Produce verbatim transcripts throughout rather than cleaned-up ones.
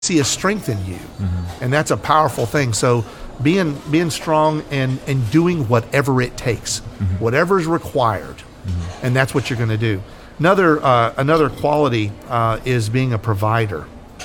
see a strength in you, mm-hmm. and that's a powerful thing. So being being strong and and doing whatever it takes, mm-hmm. whatever is required, mm-hmm. and that's what you're going to do. Another uh, another quality uh, is being a provider.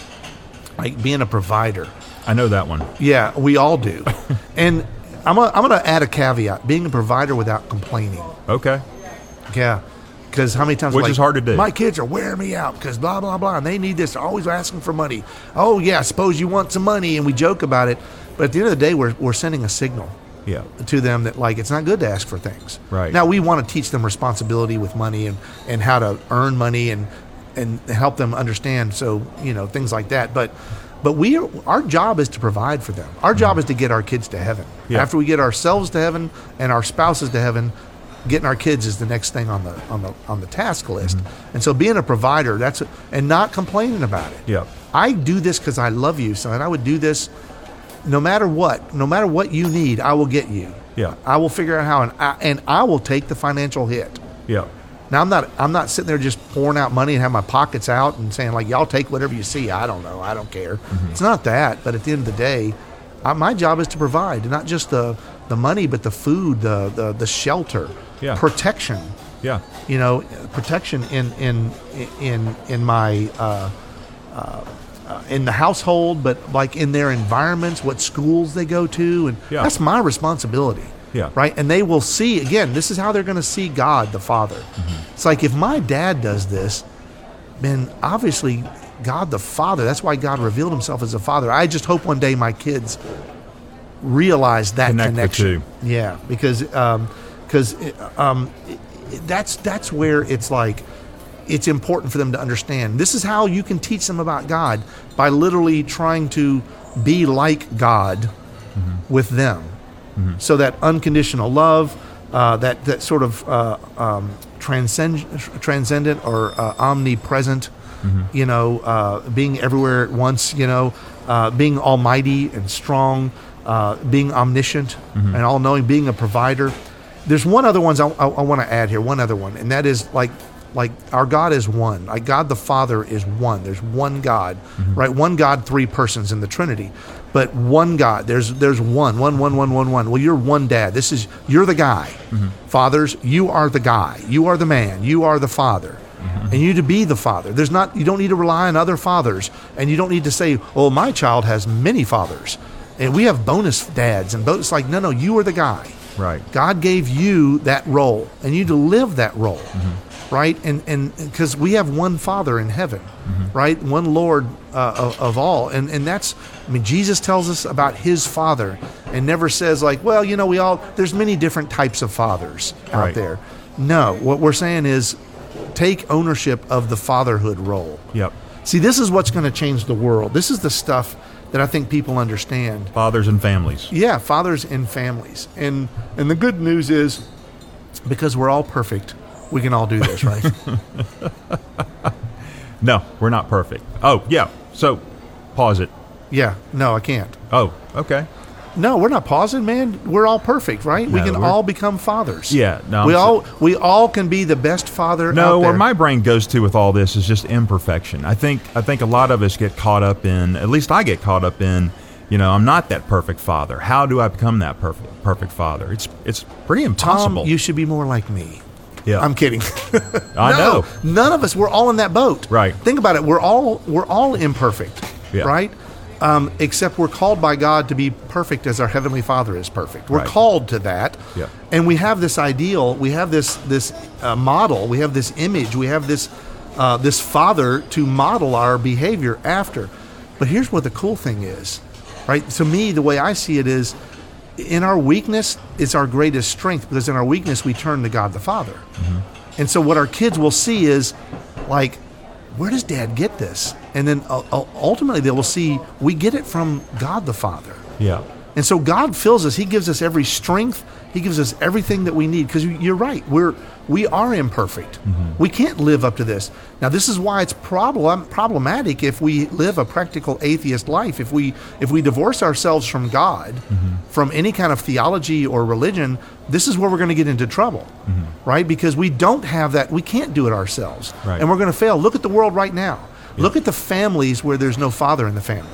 Like being a provider. I know that one. Yeah, we all do. And I'm gonna, I'm going to add a caveat: being a provider without complaining. Okay. Yeah. Because how many times, which like, is hard to do. My kids are wearing me out because blah, blah, blah, and they need this. They're always asking for money. Oh, yeah, I suppose you want some money, and we joke about it. But at the end of the day, we're we're sending a signal yeah. to them that, like, it's not good to ask for things. Right. Now, we want to teach them responsibility with money and, and how to earn money and, and help them understand, so, you know, things like that. But but we are, our job is to provide for them. Our job mm-hmm. is to get our kids to heaven. Yeah. After we get ourselves to heaven and our spouses to heaven, getting our kids is the next thing on the on the on the task list. Mm-hmm. And so being a provider, that's a, and not complaining about it. Yeah. I do this because I love you, son. I would do this no matter what. No matter what you need, I will get you. Yeah. I will figure out how, and I, and I will take the financial hit. Yeah. Now I'm not I'm not sitting there just pouring out money and have my pockets out and saying, like, y'all take whatever you see. I don't know. I don't care. Mm-hmm. It's not that. But at the end of the day, I, my job is to provide, and not just the the money, but the food, the the, the shelter. Yeah. Protection, yeah, you know, protection in in in in my uh, uh, uh, in the household, but like in their environments, what schools they go to, and yeah. that's my responsibility. Yeah, right. And they will see again. This is how they're going to see God the Father. Mm-hmm. It's like if my dad does this, then obviously God the Father. That's why God revealed Himself as a Father. I just hope one day my kids realize that Connect connection. The two. Yeah, because. Um, Because um, that's that's where it's like it's important for them to understand. This is how you can teach them about God, by literally trying to be like God mm-hmm. with them. Mm-hmm. So that unconditional love, uh, that that sort of uh, um, transcend, transcendent or uh, omnipresent, mm-hmm. you know, uh, being everywhere at once, you know, uh, being almighty and strong, uh, being omniscient mm-hmm. and all-knowing, being a provider. There's one other ones I, I, I want to add here, one other one, and that is like like our God is one. Like God the Father is one. There's one God, mm-hmm. right? One God, three persons in the Trinity, but one God. There's there's one, one, one, one, one, one. Well, you're one dad. This is you're the guy. Mm-hmm. Fathers, you are the guy. You are the man. You are the father, mm-hmm. and you need to be the father. There's not. You don't need to rely on other fathers, and you don't need to say, "Oh, my child has many fathers, and we have bonus dads." And bonus, like, no, no, you are the guy. Right. God gave you that role, and you need to live that role, mm-hmm. right? And and because we have one Father in heaven, mm-hmm. right? One Lord uh, of, of all, and and that's. I mean, Jesus tells us about His Father, and never says like, well, you know, we all there's many different types of fathers out right. there. No, what we're saying is, take ownership of the fatherhood role. Yep. See, this is what's going to change the world. This is the stuff that I think people understand. Fathers and families. Yeah, fathers and families. And and the good news is, because we're all perfect, we can all do this, right? No, we're not perfect. Oh, yeah. So, pause it. Yeah, no, I can't. Oh, okay. No, we're not pausing, man. We're all perfect, right? No, we can we're- all become fathers. Yeah, no, we I'm all we all can be the best father No, out there. where my brain goes to with all this is just imperfection. I think I think a lot of us get caught up in, at least I get caught up in, you know, I'm not that perfect father. How do I become that perfect perfect father? It's it's pretty impossible. Tom, you should be more like me. Yeah. I'm kidding. I no, know. None of us, we're all in that boat. Right. Think about it. We're all we're all imperfect. Yeah. Right? Um, except we're called by God to be perfect as our Heavenly Father is perfect. We're Right. called to that. Yeah. And we have this ideal, we have this this uh, model, we have this image, we have this uh, this Father to model our behavior after. But here's what the cool thing is, right? To me, the way I see it is, in our weakness, it's our greatest strength, because in our weakness, we turn to God the Father. Mm-hmm. And so what our kids will see is, like, where does Dad get this? And then uh, ultimately they will see we get it from God the Father. Yeah. And so God fills us. He gives us every strength. He gives us everything that we need. Because you're right. We're we are imperfect. Mm-hmm. We can't live up to this. Now, this is why it's problem problematic if we live a practical atheist life. If we if we divorce ourselves from God, mm-hmm. from any kind of theology or religion, this is where we're going to get into trouble, mm-hmm. right? Because we don't have that. We can't do it ourselves, right. and we're going to fail. Look at the world right now. Look at the families where there's no father in the family.